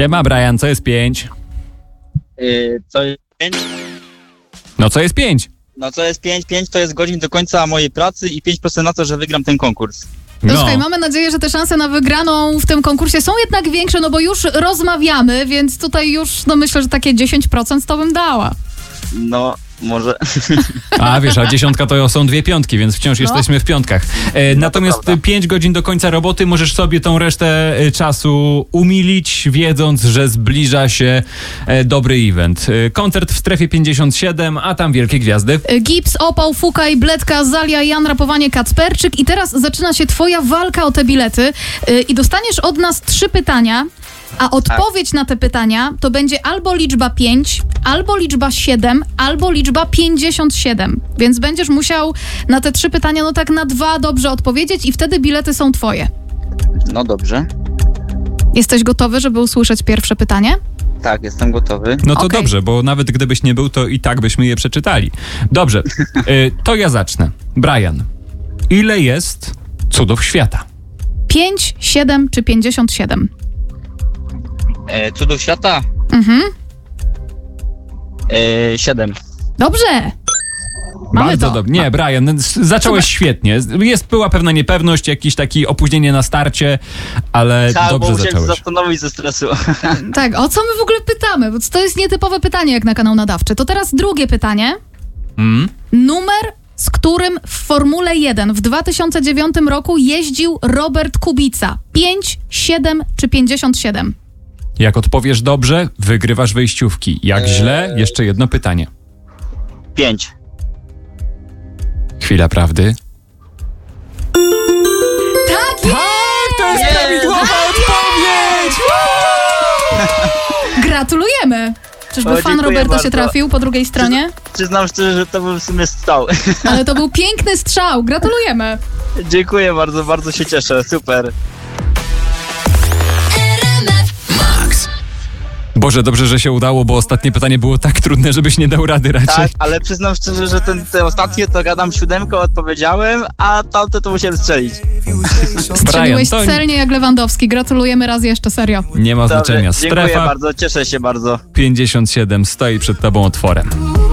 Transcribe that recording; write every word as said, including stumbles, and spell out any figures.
Siema, Brian, co jest pięć? Yy, co jest pięć? No co jest pięć? No co jest pięć? pięć to jest godzin do końca mojej pracy i pięć procent na to, że wygram ten konkurs. To No. słuchaj, mamy nadzieję, że te szanse na wygraną w tym konkursie są jednak większe, no bo już rozmawiamy, więc tutaj już, no myślę, że takie dziesięć procent to bym dała. No, może... A wiesz, a dziesiątka to są dwie piątki, więc wciąż No. jesteśmy w piątkach. E, natomiast prawda. pięć godzin do końca roboty możesz sobie tą resztę e, czasu umilić, wiedząc, że zbliża się e, dobry event. E, koncert w strefie pięćdziesiąt siedem, a tam wielkie gwiazdy. Gips, Opał, Fukaj, Bledka, Zalia, Jan, Rapowanie, Kacperczyk i teraz zaczyna się twoja walka o te bilety yy, i dostaniesz od nas trzy pytania, a odpowiedź na te pytania to będzie albo liczba pięć, albo liczba siedem, albo liczba pięćdziesiąt siedem. Więc będziesz musiał na te trzy pytania no tak na dwa dobrze odpowiedzieć i wtedy bilety są twoje. No dobrze. Jesteś gotowy, żeby usłyszeć pierwsze pytanie? Tak, jestem gotowy. No to Okej. dobrze, bo nawet gdybyś nie był, to i tak byśmy je przeczytali. Dobrze, e, to ja zacznę. Brian, ile jest cudów świata? pięć, siedem czy pięćdziesiąt siedem? E, cudów świata? Mhm. E, siedem. Dobrze. Mamy Bardzo to. dobrze. Nie, Brian, s- zacząłeś świetnie. Jest, była pewna niepewność, jakieś takie opóźnienie na starcie, ale Tak, bo dobrze musiałem się zacząłeś. zastanowić ze stresu. Tak, o co my w ogóle pytamy? Bo to jest nietypowe pytanie jak na kanał nadawczy. To teraz drugie pytanie. Mm? Numer, z którym w Formule jeden w dwa tysiące dziewiątym roku jeździł Robert Kubica. pięć, siedem czy pięćdziesiąt siedem? Jak odpowiesz dobrze, wygrywasz wejściówki. Jak Eee. źle, jeszcze jedno pytanie. pięć. Chwila prawdy. Tak jest! To jest Jest! prawidłowa odpowiedź! Gratulujemy! Czyżby O, fan dziękuję Roberta bardzo. się trafił po drugiej stronie? Przyznam szczerze, że to był w sumie strzał. Ale to był piękny strzał. Gratulujemy! Dziękuję bardzo, bardzo się cieszę. Super. Boże, dobrze, że się udało, bo ostatnie pytanie było tak trudne, żebyś nie dał rady raczej. Tak, ale przyznam szczerze, że ten, te ostatnie to gadam siódemkę, odpowiedziałem, a tamte to musiałem strzelić. Strzeliłeś to celnie jak Lewandowski. Gratulujemy raz jeszcze, serio. nie ma Dobrze, znaczenia. dziękuję Strefa bardzo, cieszę się bardzo. pięćdziesiąt siedem stoi przed tobą otworem.